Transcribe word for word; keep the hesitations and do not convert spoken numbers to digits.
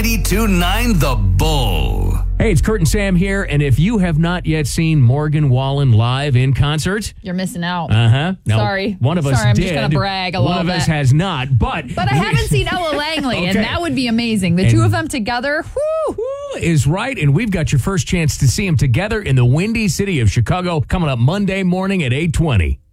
ninety-two point nine The Bull. Hey, it's Kurt and Sam here, and if you have not yet seen Morgan Wallen live in concert, you're missing out. uh-huh. Now, Sorry. One of us Sorry, I'm did. just going to brag a one little of bit. us has not, but... But I haven't seen Ella Langley, Okay. and that would be amazing. The And- two of them together, whoo! Who is right, and we've got your first chance to see them together in the Windy City of Chicago coming up Monday morning at eight twenty.